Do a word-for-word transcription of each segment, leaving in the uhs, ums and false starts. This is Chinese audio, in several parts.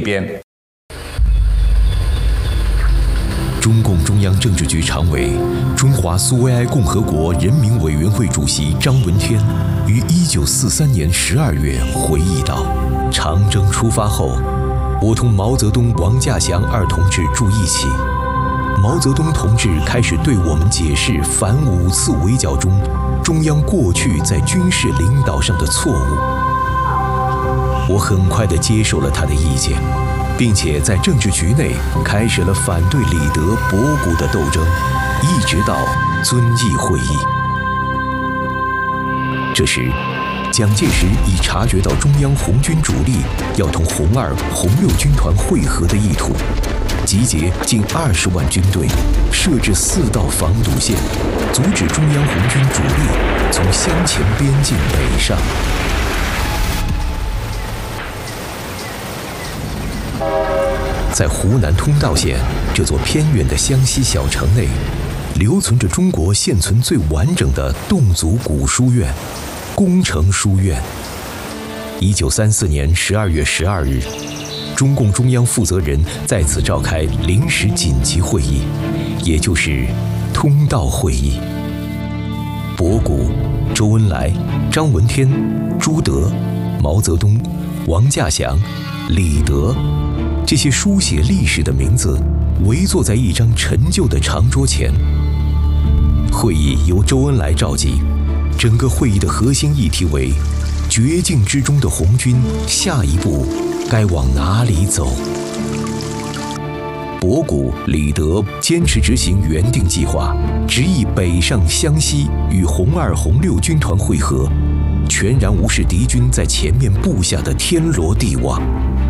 边。 中共中央政治局常委、中华苏维埃共和国人民委员会主席张闻天于一九四三年十二月回忆道：“长征出发后，我同毛泽东、王稼祥二同志住一起。毛泽东同志开始对我们解释反五次围剿中中央过去在军事领导上的错误。我很快地接受了他的意见，并且在政治局内开始了反对李德、博古的斗争，一直到遵义会议。这时，蒋介石已察觉到中央红军主力要同红二、红六军团会合的意图，集结近二十万军队，设置四道防堵线，阻止中央红军主力从湘黔边境北上。在湖南通道县这座偏远的湘西小城内，留存着中国现存最完整的侗族古书院——工程书院。一九三四年十二月十二日，中共中央负责人在此召开临时紧急会议，也就是通道会议。博古、周恩来、张闻天、朱德、毛泽东、王稼祥、李德，这些书写历史的名字围坐在一张陈旧的长桌前。会议由周恩来召集，整个会议的核心议题为绝境之中的红军下一步该往哪里走。博古、李德坚持执行原定计划，执意北上湘西与红二、红六军团会合，全然无视敌军在前面布下的天罗地网。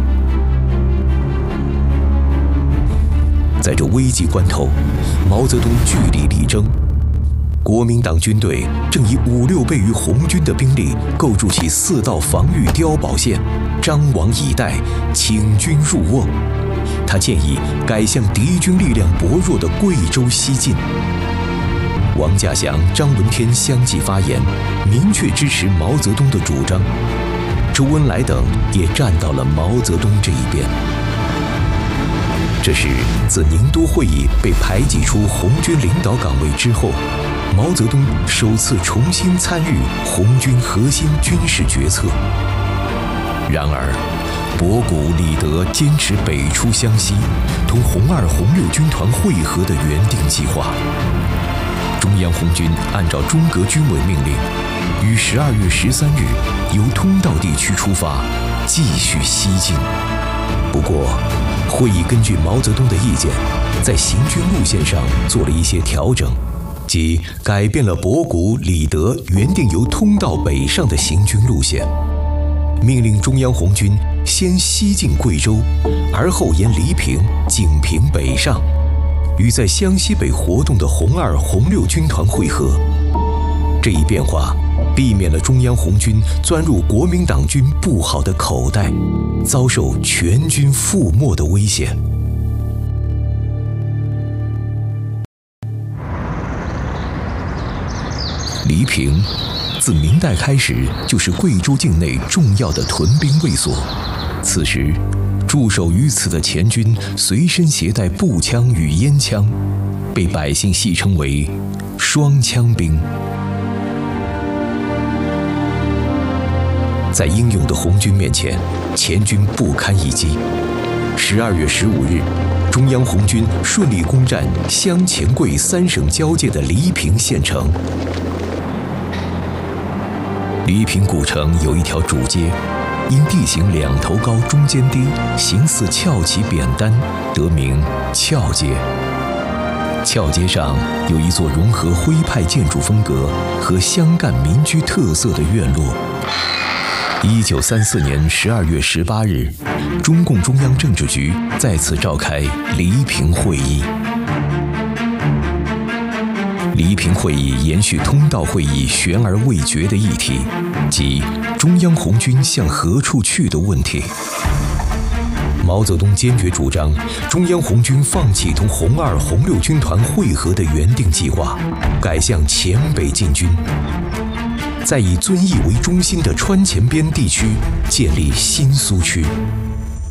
在这危急关头，毛泽东据理力争。国民党军队正以五六倍于红军的兵力构筑起四道防御碉堡线，张网以待，请军入瓮。他建议改向敌军力量薄弱的贵州西进。王稼祥、张闻天相继发言，明确支持毛泽东的主张。周恩来等也站到了毛泽东这一边。这是自宁都会议被排挤出红军领导岗位之后，毛泽东首次重新参与红军核心军事决策。然而，博古、李德坚持北出湘西，同红二、红六军团会合的原定计划。中央红军按照中革军委命令，于十二月十三日由通道地区出发，继续西进。不过，会议根据毛泽东的意见，在行军路线上做了一些调整，即改变了博古、李德原定由通道北上的行军路线，命令中央红军先西进贵州，而后沿黎平、景平北上，与在湘西北活动的红二、红六军团会合。这一变化避免了中央红军钻入国民党军不好的口袋，遭受全军覆没的危险。黎平自明代开始就是贵州境内重要的屯兵卫所，此时驻守于此的前军随身携带步枪与烟枪，被百姓戏称为双枪兵。在英勇的红军面前，前军不堪一击。十二月十五日，中央红军顺利攻占湘黔贵三省交界的黎平县城。黎平古城有一条主街，因地形两头高中间低，形似翘起扁担，得名翘街。翘街上有一座融合徽派建筑风格和湘赣民居特色的院落。一九三四年十二月十八日，中共中央政治局在此召开黎平会议。黎平会议延续通道会议悬而未决的议题，即中央红军向何处去的问题。毛泽东坚决主张中央红军放弃同红二、红六军团会合的原定计划，改向黔北进军，在以遵义为中心的川黔边地区建立新苏区。